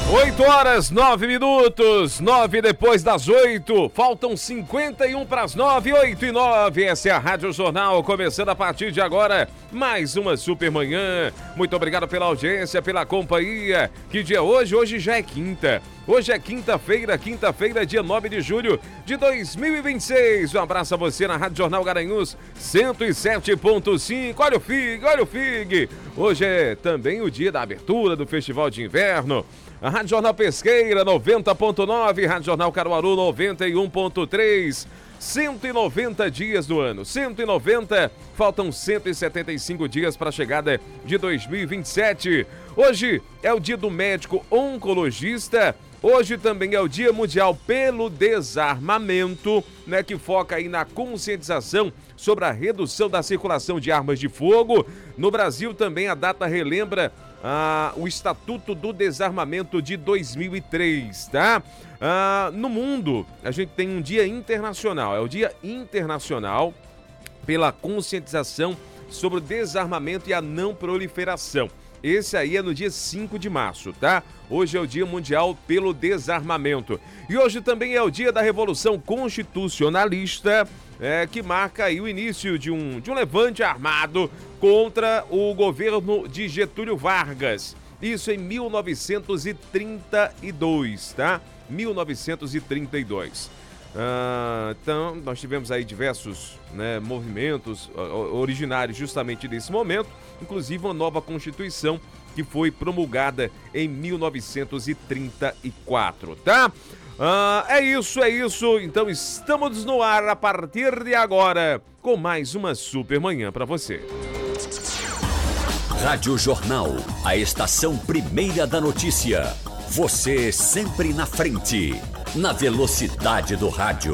8h09, 9 depois das 8. Faltam 51 para as 9, 8h09. Essa é a Rádio Jornal, começando a partir de agora mais uma super manhã. Muito obrigado pela audiência, pela companhia. Que dia é hoje? Hoje já é quinta. Hoje é quinta-feira, dia 9 de julho de 2026. Um abraço a você na Rádio Jornal Garanhuns 107.5. Olha o FIG. Hoje é também o dia da abertura do Festival de Inverno. A Rádio Jornal Pesqueira 90.9, Rádio Jornal Caruaru 91.3. 190 dias do ano, 190, faltam 175 dias para a chegada de 2027. Hoje é o dia do médico oncologista. Hoje também é o Dia Mundial pelo Desarmamento, né, que foca aí na conscientização sobre a redução da circulação de armas de fogo. No Brasil também a data relembra o Estatuto do Desarmamento de 2003, tá? No mundo, a gente tem um dia internacional, é o Dia Internacional pela Conscientização sobre o Desarmamento e a Não Proliferação. Esse aí é no dia 5 de março, tá? Hoje é o Dia Mundial pelo Desarmamento. E hoje também é o dia da Revolução Constitucionalista, que marca aí o início de um levante armado contra o governo de Getúlio Vargas. Isso em 1932, tá? 1932. Então, nós tivemos aí diversos, né, movimentos originários justamente desse momento, inclusive uma nova Constituição que foi promulgada em 1934, tá? É isso. Então estamos no ar a partir de agora com mais uma super manhã para você. Rádio Jornal, a estação primeira da notícia. Você sempre na frente, na velocidade do rádio.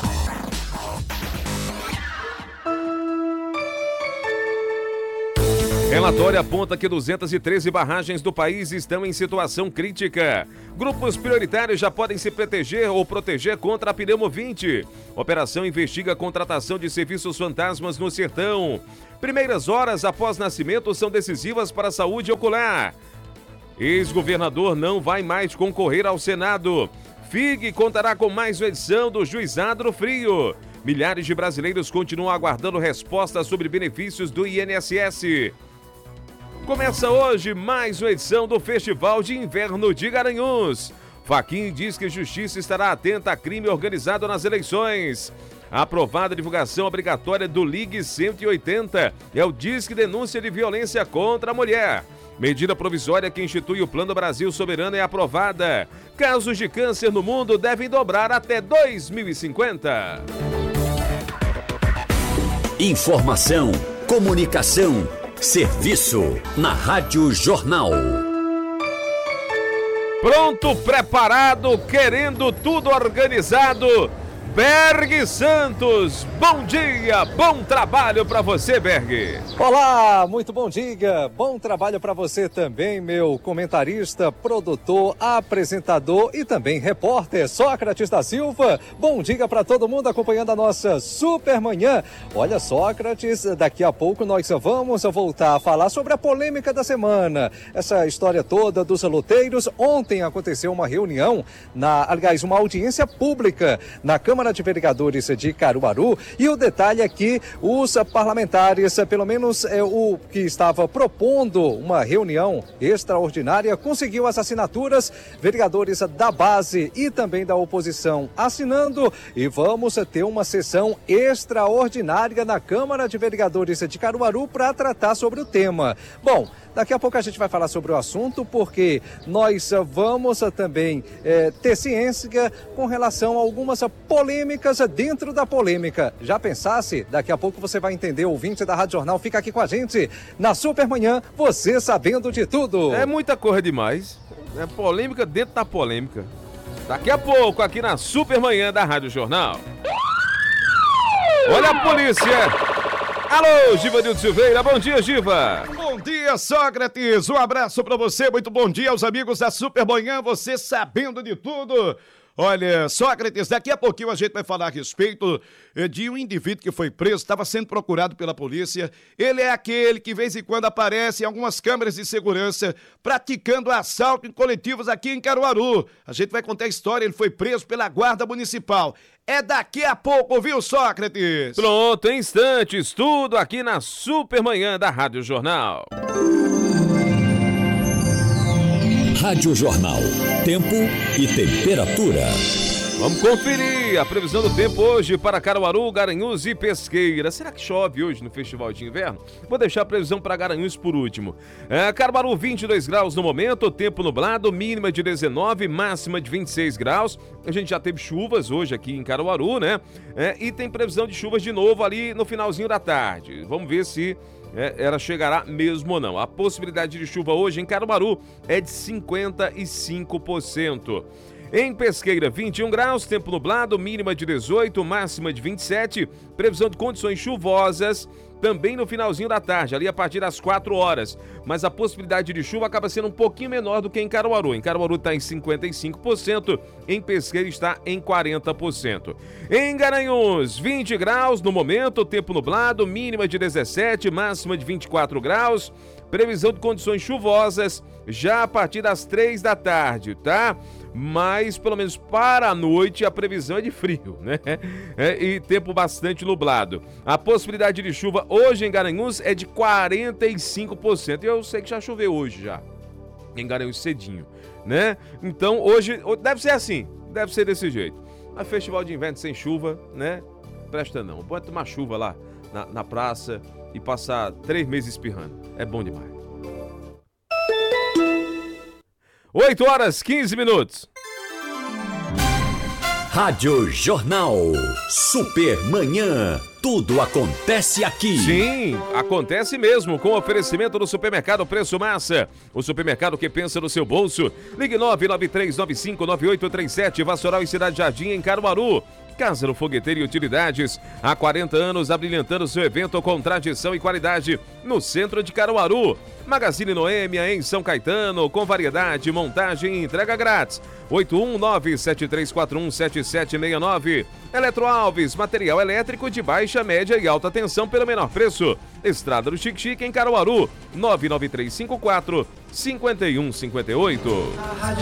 Relatório aponta que 213 barragens do país estão em situação crítica. Grupos prioritários já podem se proteger ou proteger contra a pneumovinte. Operação investiga a contratação de serviços fantasmas no sertão. Primeiras horas após nascimento são decisivas para a saúde ocular. Ex-governador não vai mais concorrer ao Senado. FIG contará com mais uma edição do Juizado do Frio. Milhares de brasileiros continuam aguardando respostas sobre benefícios do INSS. Começa hoje mais uma edição do Festival de Inverno de Garanhuns. Fachin diz que Justiça estará atenta a crime organizado nas eleições. Aprovada a divulgação obrigatória do Ligue 180. É o Disque Denúncia de Violência contra a Mulher. Medida provisória que institui o Plano Brasil Soberano é aprovada. Casos de câncer no mundo devem dobrar até 2050. Informação, comunicação, serviço na Rádio Jornal. Pronto, preparado, querendo tudo organizado. Berg Santos, bom dia, bom trabalho para você, Berg. Olá, muito bom dia, bom trabalho para você também, meu comentarista, produtor, apresentador e também repórter Sócrates da Silva. Bom dia para todo mundo acompanhando a nossa super manhã. Olha, Sócrates, daqui a pouco nós vamos voltar a falar sobre a polêmica da semana. Essa história toda dos loteiros. Ontem aconteceu uma reunião, uma audiência pública na Câmara de Vereadores de Caruaru, e o detalhe é que os parlamentares, pelo menos o que estava propondo uma reunião extraordinária, conseguiu as assinaturas, vereadores da base e também da oposição assinando, e vamos ter uma sessão extraordinária na Câmara de Vereadores de Caruaru para tratar sobre o tema. Bom, daqui a pouco a gente vai falar sobre o assunto, porque nós vamos também ter ciência com relação a algumas polêmicas dentro da polêmica. Já pensasse? Daqui a pouco você vai entender, ouvinte da Rádio Jornal. Fica aqui com a gente na Supermanhã, você sabendo de tudo. É muita coisa demais. É polêmica dentro da polêmica. Daqui a pouco, aqui na Supermanhã da Rádio Jornal. Olha a polícia! Alô, Givanildo Silveira, bom dia, Giva. Bom dia, Sócrates, um abraço pra você, muito bom dia aos amigos da Supermanhã, você sabendo de tudo. Olha, Sócrates, daqui a pouquinho a gente vai falar a respeito de um indivíduo que foi preso, estava sendo procurado pela polícia. Ele é aquele que de vez em quando aparece em algumas câmeras de segurança praticando assalto em coletivos aqui em Caruaru. A gente vai contar a história, ele foi preso pela Guarda Municipal. É daqui a pouco, viu, Sócrates? Pronto, em instantes, tudo aqui na Supermanhã da Rádio Jornal. Rádio Jornal, tempo e temperatura. Vamos conferir a previsão do tempo hoje para Caruaru, Garanhuns e Pesqueira. Será que chove hoje no Festival de Inverno? Vou deixar a previsão para Garanhuns por último. Caruaru, 22 graus no momento, tempo nublado, mínima de 19, máxima de 26 graus. A gente já teve chuvas hoje aqui em Caruaru, né? E tem previsão de chuvas de novo ali no finalzinho da tarde. Vamos ver se ela chegará mesmo ou não. A possibilidade de chuva hoje em Caruaru é de 55%. Em Pesqueira, 21 graus, tempo nublado, mínima de 18, máxima de 27. Previsão de condições chuvosas também no finalzinho da tarde, ali a partir das 4 horas. Mas a possibilidade de chuva acaba sendo um pouquinho menor do que em Caruaru. Em Caruaru está em 55%, em Pesqueira está em 40%. Em Garanhuns, 20 graus no momento, tempo nublado, mínima de 17, máxima de 24 graus. Previsão de condições chuvosas já a partir das 3 da tarde, tá? Mas, pelo menos para a noite, a previsão é de frio, né? E tempo bastante nublado. A possibilidade de chuva hoje em Garanhuns é de 45%. Eu sei que já choveu hoje já, em Garanhuns cedinho, né? Então, hoje deve ser assim, deve ser desse jeito. Mas festival de inverno sem chuva, né? Presta não. Pode tomar chuva lá na praça e passar 3 meses espirrando. É bom demais. 8 horas, 15 minutos. Rádio Jornal, Supermanhã, tudo acontece aqui. Sim, acontece mesmo, com oferecimento do Supermercado Preço Massa. O supermercado que pensa no seu bolso. Ligue 993959837, Vassoural e Cidade Jardim, em Caruaru. Casa do Fogueteiro e Utilidades, há 40 anos abrilhantando seu evento com tradição e qualidade no centro de Caruaru. Magazine Noêmia, em São Caetano, com variedade, montagem e entrega grátis. 819-7341-7769. Eletroalves, material elétrico de baixa, média e alta tensão pelo menor preço. Estrada do Chique-Chique, em Caruaru, 99354-5158.